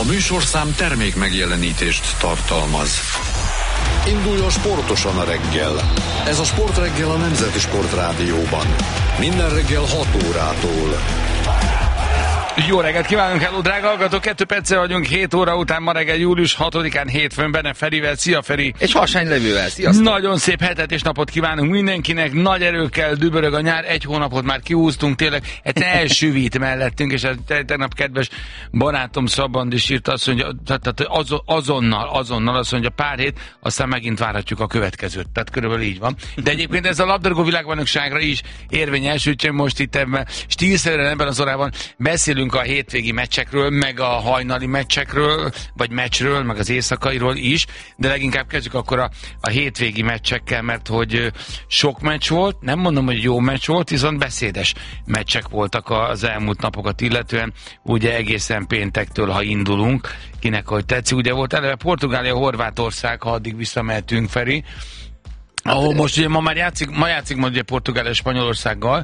A műsorszám termék megjelenítést tartalmaz. Induljon sportosan a reggel. Ez a Sportreggel a Nemzeti Sportrádióban. Minden reggel 6 órától. Jó reggelt kívánunk, hello drága hallgatók, 2 perccel vagyunk 7 óra után, ma reggel július 6-án hétfőn, Benne Ferivel, szia Feri! És Hasány Levővel, sziasztok! Nagyon szép hetet és napot kívánunk mindenkinek, nagy erőkkel dübörög a nyár, 1 hónapot már kihúztunk, tényleg elsüvít mellettünk, és tegnap kedves barátom Szaband is írt azt mondja, azonnal azt mondja, pár hét, aztán megint várhatjuk a következőt, tehát körülbelül így van. De egyébként ez a labdarúgó világbajnokságra is érvényes, úgyhogy most itt stílszerűen ebben az órában beszélünk a hétvégi meccsekről, meg a hajnali meccsekről, vagy meccsről, meg az éjszakairól is, de leginkább kezdjük akkor a hétvégi meccsekkel, mert hogy sok meccs volt, nem mondom, hogy jó meccs volt, viszont beszédes meccsek voltak az elmúlt napokat illetően, ugye egészen péntektől, ha indulunk, kinek hogy tetszik, ugye volt eleve Portugália, Horvátország, ha addig visszamehetünk, Feri, ahol most ugye ma játszik ugye Portugália és Spanyolországgal,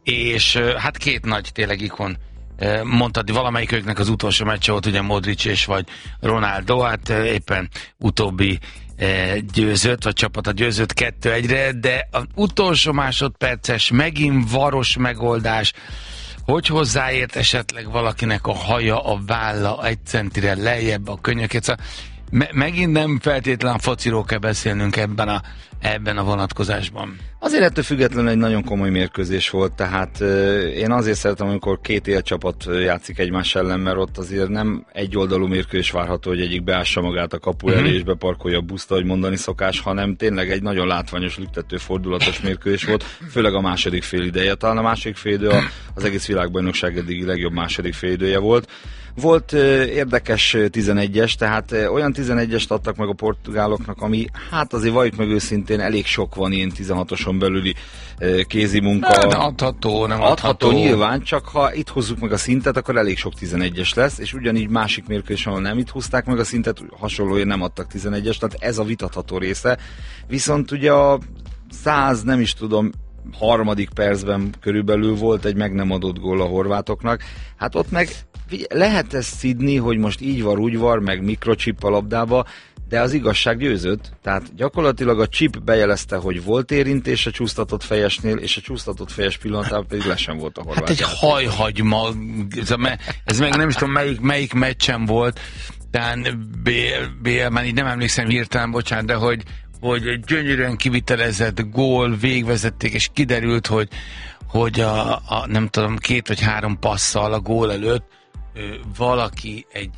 és hát 2 nagy tényleg ikon, mondtad, valamelyik őknek az utolsó meccse volt, ugye Modric és vagy Ronaldo, hát éppen utóbbi győzött, vagy csapata győzött 2-1-re, de az utolsó másodperces, megint varos megoldás, hogy hozzáért esetleg valakinek a haja, a válla 1 centire lejjebb a könyökét, szóval megint nem feltétlenül fociról kell beszélnünk ebben a vonatkozásban. Azért ettől függetlenül egy nagyon komoly mérkőzés volt, tehát én azért szeretem, amikor 2 élcsapat játszik egymás ellen, mert ott azért nem egyoldalú mérkőzés várható, hogy egyik beássa magát a kapu elé és beparkolja a buszt, ahogy mondani szokás, hanem tényleg egy nagyon látványos, lüktető, fordulatos mérkőzés volt, főleg a második félideje. Talán a második félidő az egész világbajnokság eddigi legjobb második félidője volt. Volt érdekes 11-es, tehát olyan 11-est adtak meg a portugáloknak, ami hát azért valljuk meg őszintén elég sok van ilyen 16-oson belüli kézi munka. Nem adható. Adható nyilván, csak ha itt hozzuk meg a szintet, akkor elég sok 11-es lesz, és ugyanígy másik mérkőzésen, ahol nem itt húzták meg a szintet, hasonlóan nem adtak 11-es, tehát ez a vitatható része. Viszont ugye a 100, nem is tudom, harmadik percben körülbelül volt egy meg nem adott gól a horvátoknak. Hát ott meg lehet ezt szidni, hogy most így var, úgy var, meg mikrochip a labdába, de az igazság győzött. Tehát gyakorlatilag a chip bejelezte, hogy volt érintés a csúsztatott fejesnél, és a csúsztatott fejes pillanatában pedig le sem volt a horvát. Hát egy hajhagyma, ez meg nem is tudom melyik meccsen volt, tehát már így nem emlékszem hirtelen, bocsánat, de hogy gyönyörűen kivitelezett gól, végvezették, és kiderült, hogy a nem tudom, 2 vagy 3 passzal a gól előtt valaki egy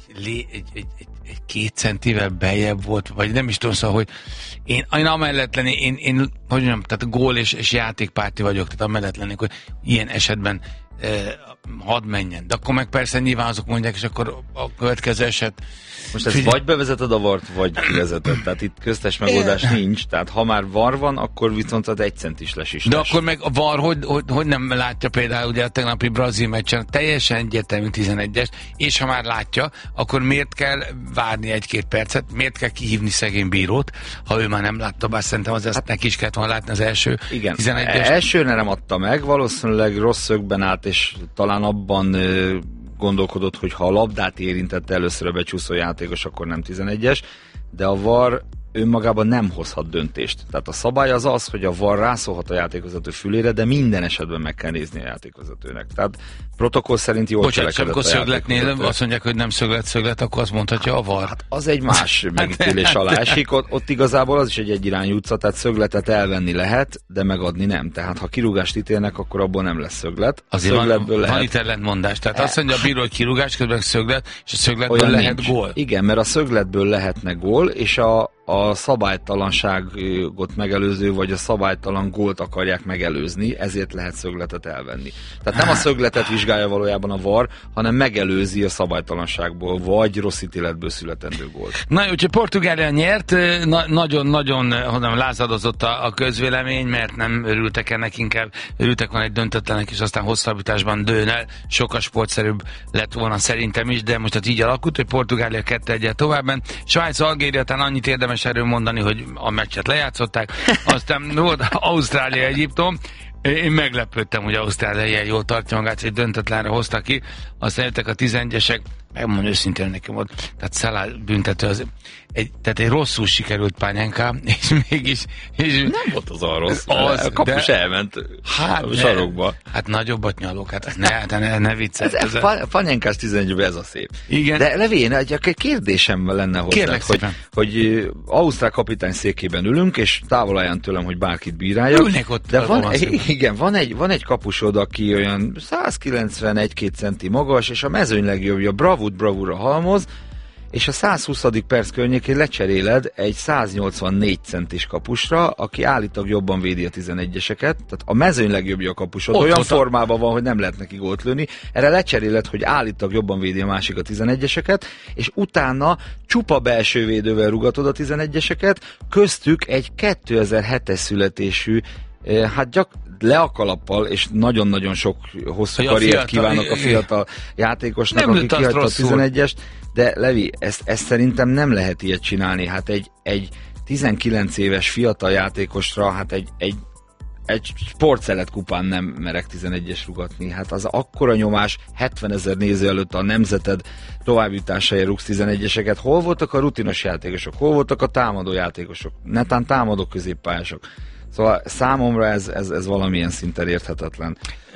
2 centivel beljebb volt, vagy nem is tudom, szóval, hogy én amellett lenni, én hogy mondjam, tehát gól és játékpárti vagyok, tehát amellett lennék, hogy ilyen esetben hadd menjen. De akkor meg persze nyilván azok mondják, és akkor a következő eset... Most ezt vagy bevezeted a vart, vagy kivezeted. Tehát itt köztes megoldás nincs. Tehát ha már var van, akkor viszont az 1 centis les is. De akkor meg a var, hogy nem látja például ugye a tegnapi brazil meccsen teljesen egyértelmű 11-es, és ha már látja, akkor miért kell várni 1-2 percet, miért kell kihívni szegény bírót, ha ő már nem látta, bár szerintem az ezt neki is kellett volna látni az első 11-es. Elsőre nem adta meg, valószínűleg rossz szögben állt, és talán abban gondolkodott, hogy ha a labdát érintette először a becsúszó játékos, akkor nem 11-es, de a VAR önmagában nem hozhat döntést. Tehát a szabály az, hogy a VAR rászólhat a játékvezető fülére, de minden esetben meg kell nézni a játékvezetőnek. Tehát protokoll szerint jól cselekedett a szögletnél azt mondják, hogy nem szöglet, akkor azt mondhatja a VAR. Hát az egy más megítélés alá esik. Ott igazából az is egy egyirányú utca, tehát szögletet elvenni lehet, de megadni nem. Tehát ha kirúgást ítélnek, akkor abból nem lesz szöglet. Azért van itt ellentmondás. Tehát azt mondja a bíró, hogy kirúgás, közben szöglet, és a szögletből lehet gól. Igen, mert a szögletből lehetne gól, és a szabálytalanságot megelőző, vagy a szabálytalan gólt akarják megelőzni, ezért lehet szögletet elvenni. Tehát nem a szögletet vizsgálja valójában a VAR, hanem megelőzi a szabálytalanságból, vagy rossz ítéletből születendő gólt. Na jó, úgyhogy Portugália nyert, nagyon-nagyon lázadozott a közvélemény, mert nem örültek ennek, inkább örültek van egy döntetlenek, és aztán hosszabbításban dőn el. Sokkal sportszerűbb lett volna szerintem is, de most hát így alakult, hogy Portugália 2-1 továbbben. Svájc, Algéria, talán annyit érdemes erről mondani, hogy a meccset lejátszották, aztán volt Ausztrália, Egyiptom. Én meglepődtem, hogy Ausztrália ilyen jól tartja magát, hogy döntetlenre hozta ki. Aztán jöttek a 11-esek, megmondom őszintén nekem volt, tehát Salah büntető tehát egy rosszul sikerült Panenka, és mégis... Nem volt az a rossz, a kapus elment a sarokba. Hát nagyobbat nyalok, hát ne viccelj. Panyenkás 11-ben ez a szép. Igen. De Levi, egy kérdésem lenne hozzá, hogy Ausztrál kapitány székében ülünk, és távolaján tőlem, hogy bárkit bíráljak. Ülnek ott. De van egy kapusod, aki olyan 191-2 centi magas, és a mezőny legjobbja bravúra halmoz, és a 120. perc környékén lecseréled egy 184 centis kapusra, aki állítólag jobban védi a 11-eseket, tehát a mezőny legjobbja a kapusod, olyan formában van, hogy nem lehet neki gólt lőni, erre lecseréled, hogy állítólag jobban védi a másik a 11-eseket, és utána csupa belső védővel rugatod a 11-eseket, köztük egy 2007-es születésű, le a kalappal, és nagyon-nagyon sok hosszú karriert kívánok a fiatal játékosnak, aki kihagyta a 11-est, de Levi, ezt szerintem nem lehet ilyet csinálni. Hát egy 19 éves fiatal játékosra, hát egy sportszelet kupán nem merek 11-es rugatni. Hát az akkora nyomás, 70 000 néző előtt a nemzeted továbbjutásáért rúgsz 11-eseket. Hol voltak a rutinos játékosok? Hol voltak a támadó játékosok? Netán támadó középpályások. Szóval számomra ez valamilyen szinten érthetetlen.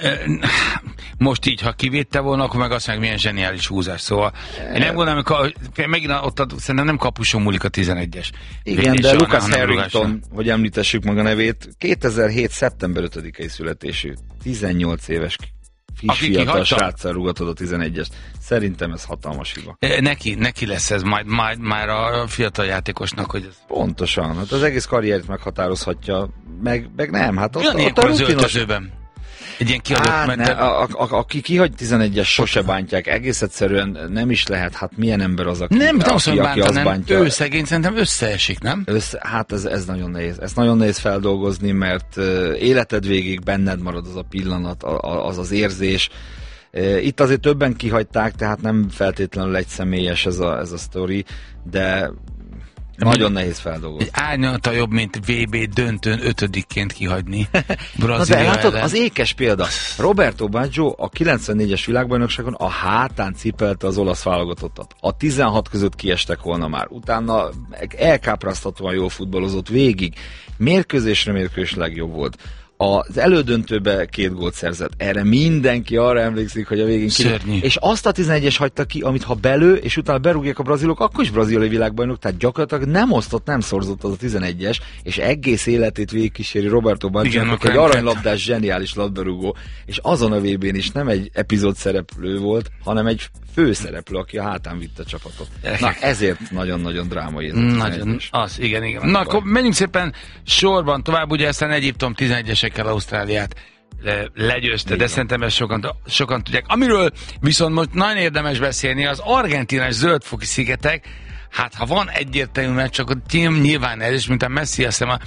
Most így, ha kivédte volna, akkor meg azt meg milyen zseniális húzás. Szóval én nem gondolom, hogy megint ott szerintem nem kapuson múlik a 11-es. Igen, de Lucas Harrington, hogy említessük meg a nevét, 2007. szeptember 5-i születésű, 18 éves fiatal sráccal rugatod a 11-est. Szerintem ez hatalmas hiba. Neki lesz ez majd már a fiatal játékosnak, hogy ez... Pontosan, hát az egész karriert meghatározhatja, meg nem, hát ott a rutinos... Egy ilyen kiadott, aki kihagy 11-es, sose bántják, egész egyszerűen nem is lehet, hát milyen ember az, aki azt bántja. Ő szegény szerintem összeesik, nem? Hát ez nagyon nehéz. Ezt nagyon nehéz feldolgozni, mert életed végig benned marad az a pillanat, az érzés. Itt azért többen kihagyták, tehát nem feltétlenül egy személyes ez a sztori, de nagyon nehéz feldolgozni. Egy árnyalata jobb, mint VB döntőn 5-ként kihagyni. Na de látod, az ékes példa. Roberto Baggio a 94-es világbajnokságon a hátán cipelte az olasz válogatottat. A 16 között kiestek volna már. Utána elkápráztatóan jól futballozott végig. Mérkőzésre legjobb volt. Az elődöntőbe 2 gólt szerzett. Erre mindenki arra emlékszik, hogy a végén ki. És azt a 11-es hagyta ki, amit ha belő, és utána berúgják a brazilok, akkor is braziliai világbajnok, tehát gyakorlatilag nem szorzott az a 11-es, és egész életét végigkíséri Roberto Baggio, egy aranylabdás, zseniális labdarúgó, és azon a VB-n is nem egy epizód szereplő volt, hanem egy főszereplő, aki a hátán vitte a csapatot. Na ezért nagyon-nagyon drámai ez. Nagyon, az, igen. Na akkor menjünk szépen sorban tovább, ugye aztán Egyiptom 11-esekkel Ausztráliát legyőzte, de szerintem ezt sokan tudják. Amiről viszont most nagyon érdemes beszélni, az argentinás zöldfoki szigetek. Hát ha van egyértelmű meccs, csak a tím nyilván ez, és mint a Messi, azt hiszem a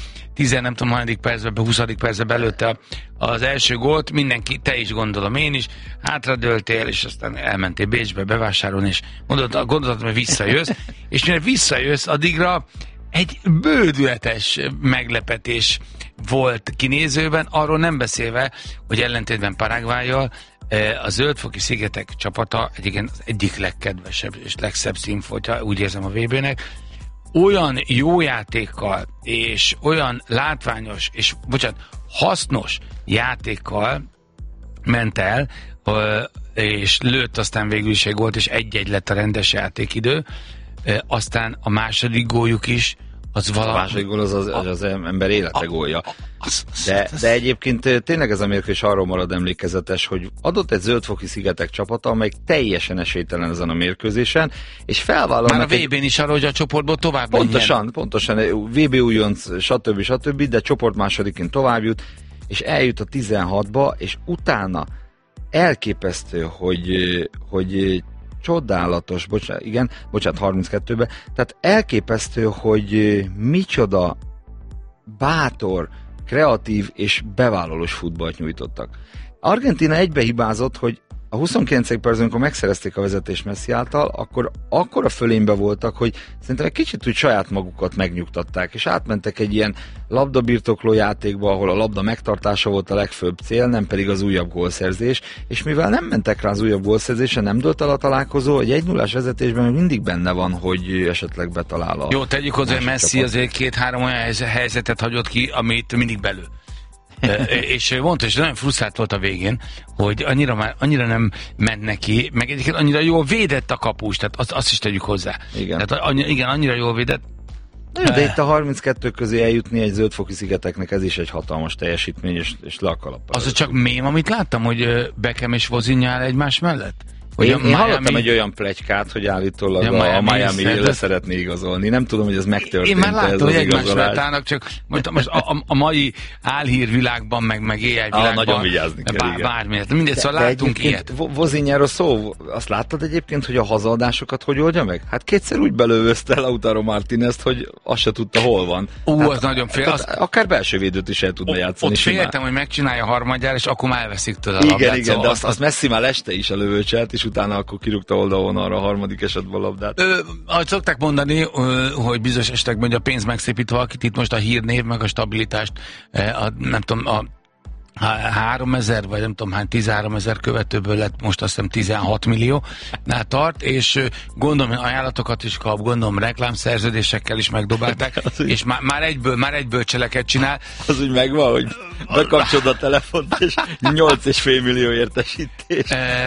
10 percben, 20. percben belőtte az első gólt, mindenki, te is gondolom, én is, hátradőltél, és aztán elmentél Bécsbe bevásárolni, és gondoltam, hogy visszajössz, és mire visszajössz, addigra egy bődületes meglepetés volt kinézőben, arról nem beszélve, hogy ellentétben Paraguayyal a zöldfoki szigetek csapata az egyik legkedvesebb és legszebb színfoltja, úgy érzem a VB-nek, olyan jó játékkal és olyan látványos és hasznos játékkal ment el, és lőtt aztán végül is egy gólt, és 1-1 lett a rendes játékidő, aztán a második góljuk is az valami... A második gól az ember élete gólja. De egyébként tényleg ez a mérkőzés arról marad emlékezetes, hogy adott egy zöldfoki szigetek csapata, amely teljesen esélytelen ezen a mérkőzésen, és felvállal... Már a VB-n is arra, hogy a csoportból tovább Pontosan, VB újonc, stb. De csoport másodiként tovább jut, és eljut a 16-ba, és utána elképesztő, hogy csodálatos, 32-be, tehát elképesztő, hogy micsoda bátor, kreatív és bevállalós futballt nyújtottak. Argentína egybe hibázott, hogy a a 29. percben, amikor megszerezték a vezetést Messi által, akkor a fölénybe voltak, hogy szerintem egy kicsit úgy saját magukat megnyugtatták, és átmentek egy ilyen labdabirtokló játékba, ahol a labda megtartása volt a legfőbb cél, nem pedig az újabb gólszerzés, és mivel nem mentek rá az újabb gólszerzésre, nem dőlt el a találkozó, egy 1-0-ás vezetésben mindig benne van, hogy esetleg betalál a... Jó, tegyük hozzá, hogy Messi azért 2-3 olyan helyzetet hagyott ki, amit mindig belül. És mondta, és nagyon frusztrált volt a végén, hogy annyira nem ment neki, meg egyébként annyira jól védett a kapus, tehát azt is tegyük hozzá. Igen. Tehát igen, annyira jól védett. De itt a 32 közé eljutni egy Zöld-foki szigeteknek, ez is egy hatalmas teljesítmény, és le a kalappal. Az csak mém, amit láttam, hogy Beckham és Vozinha áll egymás mellett? Én hallottam egy olyan pletykát, hogy állítólag a Miami le szeretné igazolni. Nem tudom, hogy ez megtörtént. Én már láttam, hogy egymás mellett állnak, csak most a mai álhírvilágban, meg éjjelvilágban. Nagyon vigyázni kell, igen. Bármiért. Mindegy, szóval láttunk ilyet. Vozinháról szó, azt láttad egyébként, hogy a hazaadásokat hogy oldja meg? Hát kétszer úgy belővözte Lautaro Martínezt, hogy azt se tudta, hol van. Az nagyon fél. Akár belső védőt is el tudna játszani. Ott féltem, hogy megcsinálja harmadjára, és akkor már elveszik tőle a labdát. Igen, de azt Messi már este is a lövőcselt, és utána akkor kirúgta oldalvonalra a harmadik esetben a labdát. Ahogy szokták mondani, hogy bizonyos esetekben a pénz megszépít valakit, itt most a hírnév, meg a stabilitást, nem tudom, a 3000, vagy nem tudom hány, 13 000 követőből lett most azt hiszem 16 milliónál tart, és gondolom ajánlatokat is kap, gondolom reklámszerződésekkel is megdobálták, és már egyből cseleket csinál. Az úgy megvan, hogy bekapcsolod a telefont, és 8,5 millió értesítés.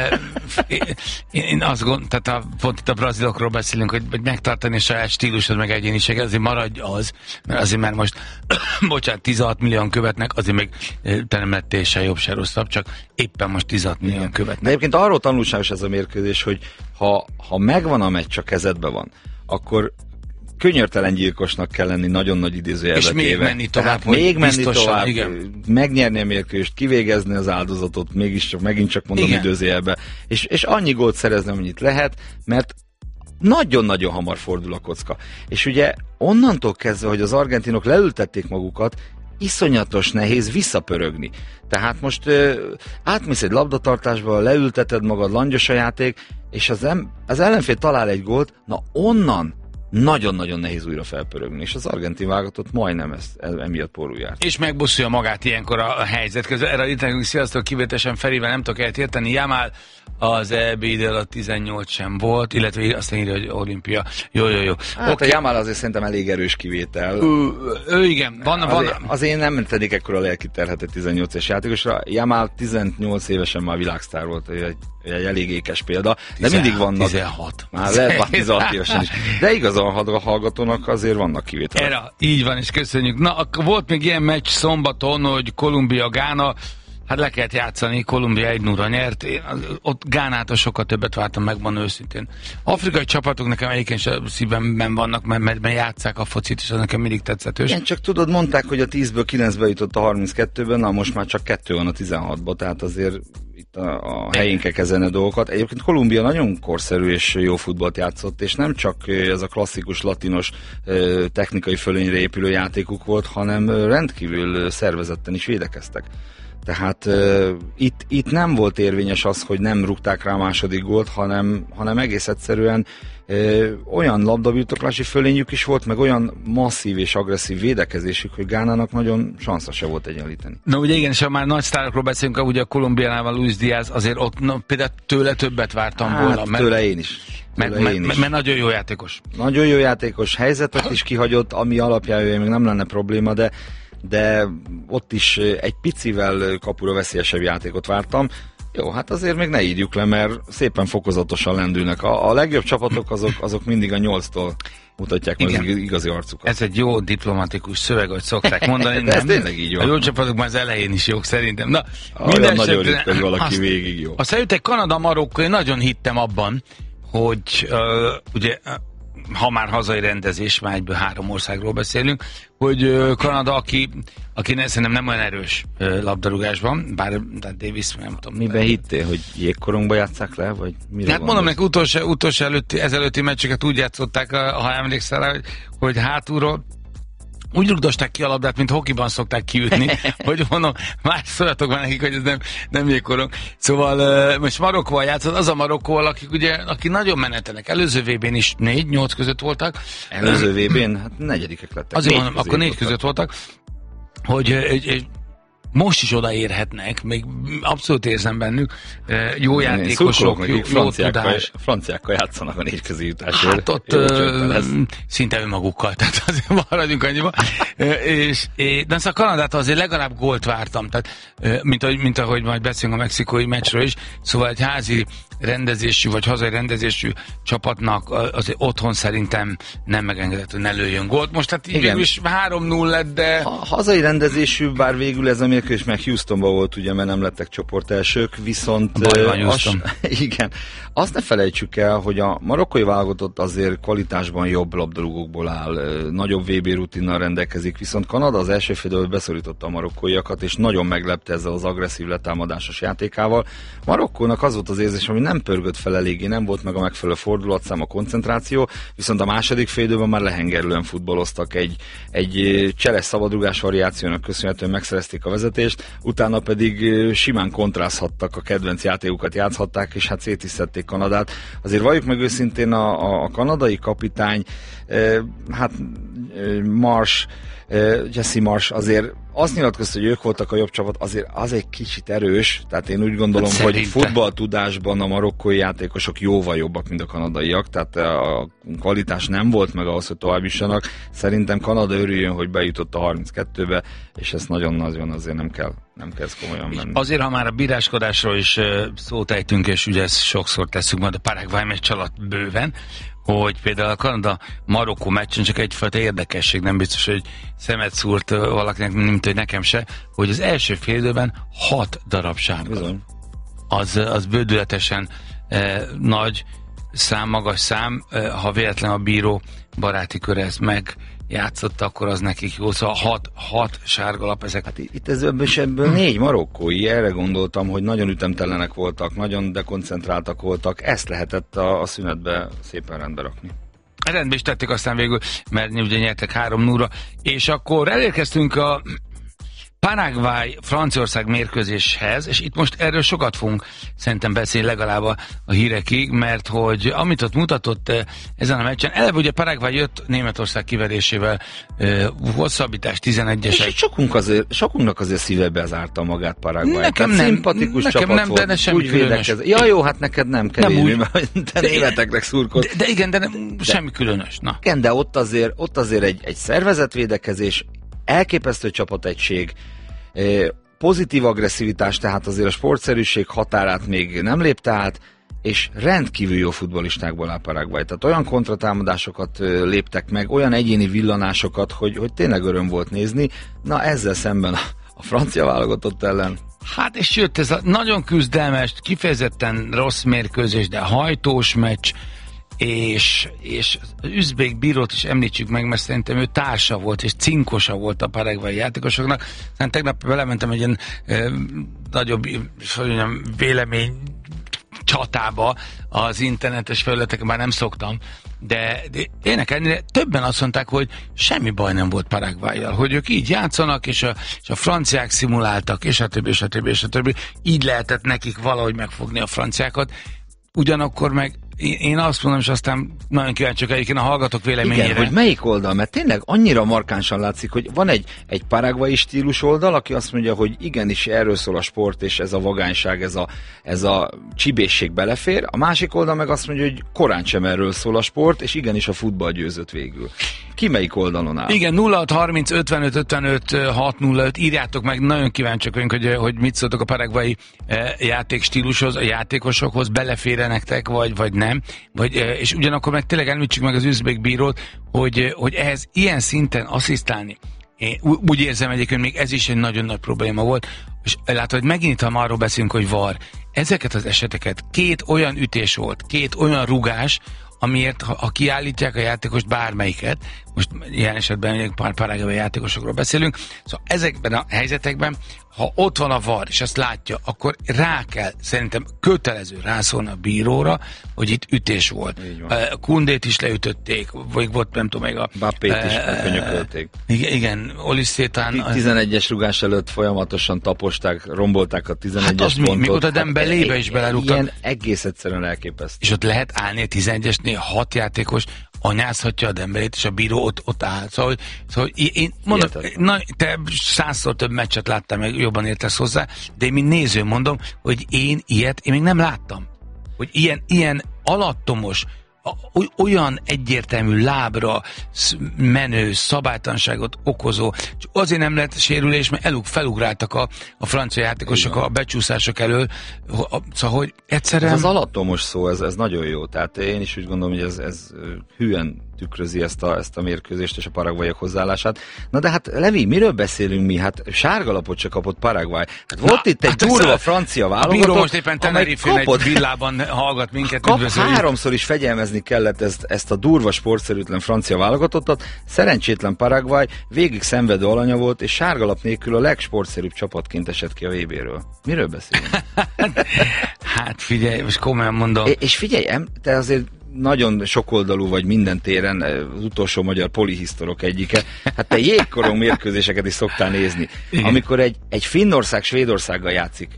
Én azt gondolom, tehát pont itt a brazilokról beszélünk, hogy megtartani a saját stílusod, meg egyéniség, azért maradj az, mert azért már most, bocsánat, 16 millióan követnek, azért még te nem lettél se jobb, se rosszabb, csak éppen most 16 millióan követnek. De egyébként arról tanulságos ez a mérkőzés, hogy ha megvan a meccs, a kezedben van, akkor könyörtelen gyilkosnak kell lenni, nagyon nagy idézőjelbe téve. És még menni tovább. Még menni tovább, megnyerni a mérkőzést, kivégezni az áldozatot, megint csak mondom idézőjelbe, és annyi gólt szerezni, amennyit lehet, mert nagyon-nagyon hamar fordul a kocka. És ugye onnantól kezdve, hogy az argentinok leültették magukat, iszonyatos nehéz visszapörögni. Tehát most átmész egy labdatartásba, leülteted magad, langyos a játék, és az ellenfél talál egy gólt, na onnan nagyon-nagyon nehéz újra felpörögni, és az argentin válogatott majdnem emiatt pórul járt. És megbosszulja magát ilyenkor a helyzet közben. Erre itt nekünk sziasztok, kivételesen Ferivel nem tudok elérteni. Yamal az EB-idől a 18 sem volt, illetve azt írja, hogy olimpia. Jó. Hát okay. A Yamal azért szerintem elég erős kivétel. Ő igen. Azért nem tedik ekkora lelki terhet egy 18-es játékosra. Yamal 18 évesen már világsztár volt, egy elég ékes példa, de mindig vannak. 16. Már lehet már 16 évesen is. De igazán a hallgatónak azért vannak kivételek. Erre, így van, és köszönjük. Na, akkor volt még ilyen meccs szombaton, hogy Kolumbia-Gána, hát le kellett játszani, Kolumbia 1-0-ra nyert. Én ott Gánától sokkal többet vártam, megvan őszintén. Afrikai csapatok nekem egyébként szívemben vannak, mert játsszák a focit, és az nekem mindig tetszetős. Igen, csak tudod, mondták, hogy a 10-ből 9-be jutott a 32-ben, na most már csak 2 van a 16-ba, tehát azért itt a helyén kell kezelni a dolgokat. Egyébként Kolumbia nagyon korszerű és jó futballt játszott, és nem csak ez a klasszikus latinos technikai fölényre épülő játékuk volt, hanem rendkívül szervezetten is védekeztek. Tehát itt nem volt érvényes az, hogy nem rúgták rá a második gólt, hanem egész egyszerűen olyan labdabirtoklási fölényük is volt, meg olyan masszív és agresszív védekezésük, hogy Gánának nagyon sansza se volt egyenlíteni. Na ugye igen, és ha már nagy sztárokról beszélünk, ugye a Kolumbiánál Luis Díaz, azért ott például tőle többet vártam volna. Tőle én is. Mert nagyon jó játékos. Nagyon jó játékos, helyzetet is kihagyott, ami alapján még nem lenne probléma, de ott is egy picivel kapura veszélyesebb játékot vártam. Jó, hát azért még ne írjuk le, mert szépen fokozatosan lendülnek. A legjobb csapatok azok mindig a 8-tól mutatják meg az igazi arcukat. Ez egy jó diplomatikus szöveg, hogy szokták mondani. De ez tényleg így van. A jó csapatok már az elején is jók szerintem. Na, olyan nagyon ritka, hogy valaki végig jó. Ha szerintem Kanada-Marokkó, én nagyon hittem abban, hogy ugye ha már hazai rendezés, már egyből 3 országról beszélünk, hogy Kanada, aki szerintem nem olyan erős labdarúgásban, bár Davis, nem tudom. Miben hittél, hogy jégkorongba játsszák le, vagy mire? Hát mondom neki, utolsó ezelőtti meccseket úgy játszották, ha emlékszel rá, hogy hátulról úgy rugdosták ki a labdát, mint hokiban szokták kiütni, hogy mondom, már szóljatok már nekik, hogy ez nem jégkorong. Szóval most Marokkóval játszott, az a Marokkóval, aki nagyon menetenek. Előző VB-n is 4-8 között voltak. Előző VB-n? Hát negyedikek lettek. Azért mondom, akkor 4 között voltak, hogy most is odaérhetnek, még abszolút érzem bennük, jó játékosok, jó tudás. Franciákkal játszanak a 4 közé jutásért. Hát ott szinte önmagukkal, tehát azért maradjunk annyiba. De a Kanadát azért legalább gólt vártam, tehát mint ahogy majd beszélünk a mexikói meccsről is, szóval egy házi rendezésű, vagy hazai rendezésű csapatnak azért otthon szerintem nem megengedett, hogy ne lőjön gólt. Most hát így is 3-0 lett, de... Hazai rendezésű, bár végül ez a mérkőzés meg Houstonban volt, ugye, mert nem lettek csoportelsők, viszont... Igen. Azt ne felejtsük el, hogy a marokkói válogatott azért kvalitásban jobb labdarúgókból áll, nagyobb VB rutinnal rendelkezik, viszont Kanada az első félidőben beszorította a marokkóiakat, és nagyon meglepte ezzel az agresszív letámadásos játékával. Marokkónak az volt az érzés, ami nem pörgött fel eléggé, nem volt meg a megfelelő fordulatszám, a koncentráció, viszont a második félidőben már lehengerlően futballoztak, egy cseles szabadrugás variációnak köszönhetően megszerezték a vezetést, utána pedig simán kontrázhattak, a kedvenc játékukat játszhatták, és hát szétisztették Kanadát. Azért valljuk meg őszintén, a kanadai kapitány, Jesse Marsh azért azt nyilatkozta, hogy ők voltak a jobb csapat, azért az egy kicsit erős, tehát én úgy gondolom, hogy futballtudásban a marokkói játékosok jóval jobbak, mint a kanadaiak, tehát a kvalitás nem volt meg ahhoz, hogy tovább jussanak. Szerintem Kanada örüljön, hogy bejutott a 32-be, és ezt nagyon-nagyon azért nem kell ezt komolyan venni. Azért, ha már a bíráskodásról is szót ejtünk, és ugye ezt sokszor tesszük majd a Paraguay meccs alatt bőven, hogy például a Kanada-Marokkó meccsen csak egyfajta érdekesség, nem biztos, hogy szemet szúrt valakinek, mint hogy nekem se, hogy az első félidőben 6 darab sárga. Az bődületesen nagy szám, magas szám, ha véletlen a bíró baráti köre ezt megjátszotta, akkor az nekik jó. Szóval 6 sárgalap ezek. Hát itt ebből 4 marokkói, erre gondoltam, hogy nagyon ütemtelenek voltak, nagyon dekoncentráltak voltak, ezt lehetett a szünetbe szépen rendbe rakni. Rendbe is tették aztán végül, mert ugye nyertek 3-0-ra, és akkor elérkeztünk a Paraguay-Franciaország mérkőzéshez, és itt most erről sokat fogunk szerintem beszélni legalább a hírekig, mert hogy amit ott mutatott ezen a meccsen, eleve ugye Paraguay jött Németország kiverésével, hosszabbítás 11-esek. Sokunknak azért szívebe zárta magát Paraguay. Nekem nem. Szimpatikus nekem csapat nem, volt. De semmi különös. Ja jó, hát neked nem kevésbé, mert te németeknek szurkolt. De igen, de semmi különös. Na. Igen, de ott azért egy szervezetvédekezés, elképesztő csapategység, pozitív agresszivitás, tehát azért a sportszerűség határát még nem lépte át, és rendkívül jó futballistákból áll Paraguay. Tehát olyan kontratámadásokat léptek meg, olyan egyéni villanásokat, hogy tényleg öröm volt nézni. Na ezzel szemben a francia válogatott ellen. Hát és jött ez a nagyon küzdelmes, kifejezetten rossz mérkőzés, de hajtós meccs, és az üzbék bírót is említsük meg, mert szerintem ő társa volt, és cinkosa volt a paraguayi játékosoknak. Aztán tegnap belementem egy ilyen nagyobb vélemény csatába az internetes felületeken, már nem szoktam, de tényleg ennél többen azt mondták, hogy semmi baj nem volt Paraguayyal, hogy ők így játszanak, és a franciák szimuláltak, és a többi. Így lehetett nekik valahogy megfogni a franciákat. Ugyanakkor meg én azt mondom, és aztán nagyon kíváncsiak egyébként a hallgatók véleményére. Igen, hogy melyik oldal, mert tényleg annyira markánsan látszik, hogy van egy paraguayi stílus oldal, aki azt mondja, hogy igenis erről szól a sport, és ez a vagányság, ez a csibészség belefér. A másik oldal meg azt mondja, hogy korán sem erről szól a sport, és igenis a futball győzött végül. Ki melyik oldalon áll? Igen, 0630 55 55 605, írjátok meg, nagyon kíváncsiak vagyunk, hogy mit szóltok a paraguayi játékstílushoz, a játékosokhoz, belefér nektek, vagy nem. És ugyanakkor meg tényleg említsük meg az üzbék bírót, hogy ehhez ilyen szinten asszisztálni. Én úgy érzem egyébként, még ez is egy nagyon nagy probléma volt, és látod, hogy megint arról beszélünk, hogy VAR. Ezeket az eseteket 2 olyan ütés volt, 2 olyan rugás, amiért, ha kiállítják a játékost bármelyiket, most ilyen esetben pár paraguayi játékosokról beszélünk, szóval ezekben a helyzetekben ha ott van a VAR, és ezt látja, akkor rá kell, szerintem kötelező rászólni a bíróra, hogy itt ütés volt. Kundét is leütötték, vagy volt, nem tudom, még a... Bappét is könyökölték. Igen, Olisztétán... 11-es rugás előtt folyamatosan taposták, rombolták a 11-es hát az pontot. még oda Dembelébe is belerúgtak. Ilyen egész egyszerűen elképesztő. És ott lehet állni a 11-esnél 6 játékos, anyázhatja a Dembelét, és a bíró ott áll. Szóval én mondom, te 100-szor több meccset láttam, meg jobban értesz hozzá, de én mint néző mondom, hogy én még nem láttam. Hogy ilyen alattomos, olyan egyértelmű lábra menő szabálytalanságot okozó, csak azért nem lett sérülés, mert felugráltak a francia játékosok a becsúszások elől, szóval, hogy egyszerűen... Az alattomos szó, ez nagyon jó, tehát én is úgy gondolom, hogy ez hűen tükrözi ezt a mérkőzést és a paraguayok hozzáállását. Na de hát, Levi, miről beszélünk mi? Hát sárgalapot se kapott Paraguay. Hát volt itt egy durva francia válogatott. A bíró most éppen Tenerife-n egy villában hallgat minket. Háromszor is fegyelmezni kellett ezt a durva sportszerűtlen francia válogatottat. Szerencsétlen Paraguay végig szenvedő alanya volt, és sárgalap nélkül a legsportszerűbb csapatként esett ki a VB-ről. Miről beszélünk? Hát figyelj, most komolyan mondom. És figyelj, te azért nagyon sokoldalú vagy minden téren, az utolsó magyar polihisztorok egyike. Hát te jégkorong mérkőzéseket is szoktál nézni. Igen. Amikor egy Finnország Svédországgal játszik,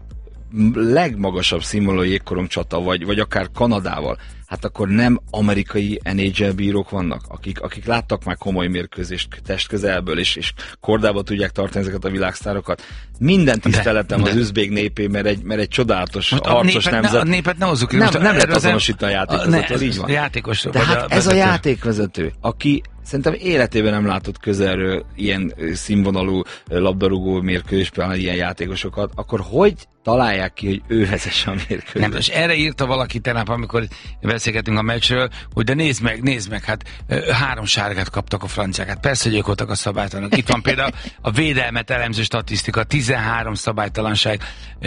legmagasabb színvonalú jégkorong csata, vagy akár Kanadával, hát akkor nem amerikai NHL bírók vannak, akik láttak már komoly mérkőzést testközelből, és kordába tudják tartani ezeket a világsztárokat. Minden tiszteletem az üzbég népé, mert egy csodálatos, harcos nemzet. A népet ne hozzuk ki. Nem lehet azonosítani a játékvezetőt, így van. Játékos, de hát ez a játékvezető, aki szerintem életében nem látott közelről ilyen színvonalú labdarúgó mérkőzésben ilyen játékosokat, akkor hogy találják ki, hogy ő vezesse a mérkőzést? Nem, és erre írta valaki tegnap, amikor beszélgetünk a meccsről, hogy de nézd meg, hát 3 sárgát kaptak a franciák. Hát persze, hogy ők voltak a szabálytalanok. Itt van például a védelmet elemző statisztika, 13 szabálytalanság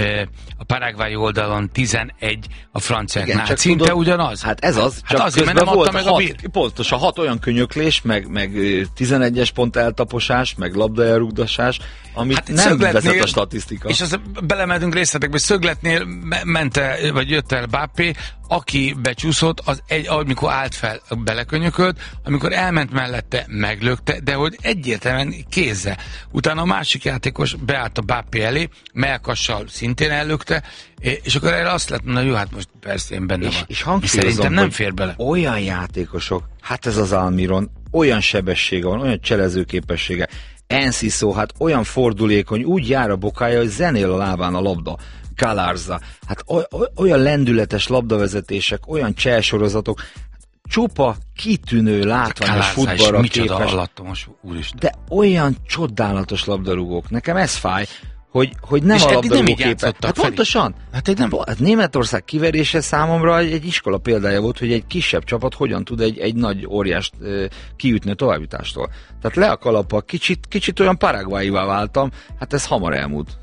a paraguayi oldalon, 11 a franciáknál. Hát szinte tudod, ugyanaz. Hát ez az, csak hát azért, mert nem adta meg a bír. Pontosan 6 olyan könyöklés, meg 11-es pont eltaposás, meg labda elrugdosás, amit hát nem vezet a statisztika. És az belemedünk részletekbe, Szögletnél vagy jött el Bappé, aki becsúszott, amikor állt fel, belekönyökölt, amikor elment mellette, meglökte, de hogy egyértelműen kézzel. Utána a másik játékos beállt a Bappé elé, mellkassal szintén ellökte, és akkor erre azt lett mondani, jó, hát most persze én benne van. És hangsúlyozom, szerintem nem fér bele. Olyan játékosok, hát ez az Almiron, olyan sebessége van, olyan cselező képessége, Enciso, hát olyan fordulékony, úgy jár a bokája, hogy zenél a lábán a labda. Galarza, hát olyan lendületes labdavezetések, olyan cselsorozatok, csupa kitűnő, látványos futballra képes. Alattomos, úristen. De olyan csodálatos labdarúgók. Nekem ez fáj, hogy nem a labdarúgó képes. Hát pontosan. Hát Németország kiverése számomra egy iskola példája volt, hogy egy kisebb csapat hogyan tud egy nagy óriást kiütni a továbbjutástól. Tehát le a kalappal, kicsit olyan paraguayivá váltam, hát ez hamar elmúlt.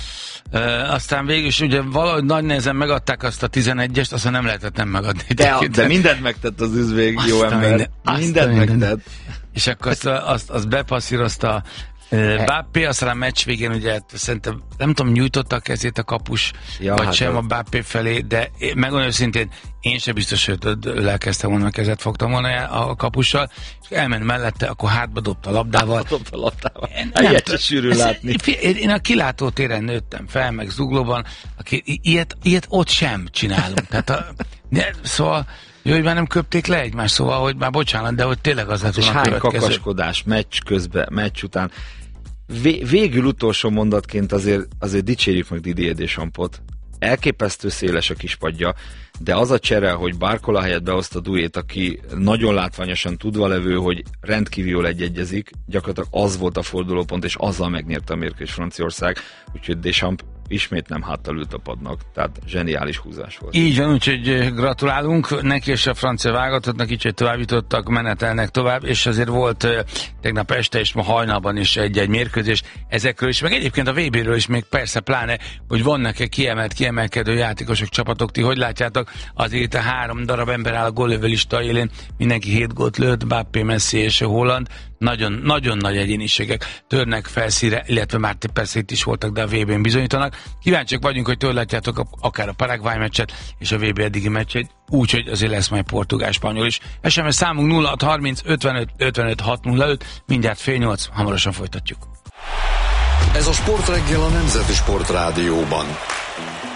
Aztán végül is ugye valahogy nagy nehezen megadták azt a 11-est, aztán nem lehetett nem megadni. De mindent megtett az üzvég, jó ember. Mindent megtett. És akkor azt bepasszírozta Bappé, aztán a meccs végén ugye szerintem, nem tudom, nyújtotta a kezét a kapus, vagy sem a Bappé felé, de megmondom őszintén, én sem biztos, hogy elkezdtem volna, a kezet fogtam volna a kapussal, és elment mellette, akkor hátba dobta a labdával. Ilyet se sűrű látni. Én a kilátótéren nőttem fel, meg Zuglóban, ilyet ott sem csinálunk. Tehát szóval jó, hogy már nem köpték le egymást, szóval, hogy már bocsánat, de hogy tényleg az lett volna a következő. És hány kakaskodás meccs közben, meccs után. Végül utolsó mondatként azért dicsérjük meg Didier Deschampsot. Elképesztő széles a kispadja, de az a csere, hogy Barcola helyett behozta Douét, aki nagyon látványosan tudva levő, hogy rendkívül egyegyezik, gyakorlatilag az volt a fordulópont, és azzal megnyerte a mérkőzést Franciaország, úgyhogy Deschamps ismét nem háttal ült a padnak, tehát zseniális húzás volt. Így van, úgyhogy gratulálunk neki és a francia válogatottnak, így, hogy tovább jutottak, menetelnek tovább, és azért volt tegnap este és ma hajnalban is egy mérkőzés ezekről is, meg egyébként a VB-ről is még persze pláne, hogy vannak-e kiemelkedő játékosok, csapatok, ti hogy látjátok, azért itt a 3 darab ember áll a góllövő lista élén, mindenki 7 gólt lőtt, Bappé, Messi és Holland, nagyon nagy egyéniségek törnek felszíre, illetve már persze itt is voltak, de a VB-n bizonyítanak. Kíváncsiak vagyunk, hogy tőle látjátok akár a Paraguay meccset és a VB eddigi meccsét, úgyhogy azért lesz majd portugál-spanyol is. SMS számunk 0630 55 55 605, mindjárt 7:30, hamarosan folytatjuk. Ez a Sportreggel a Nemzeti Sportrádióban.